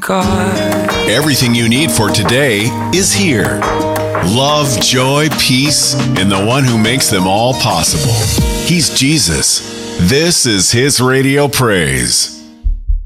God. Everything you need for today is here. Love, joy, peace, in the one who makes them all possible. He's Jesus. This is His Radio Praise.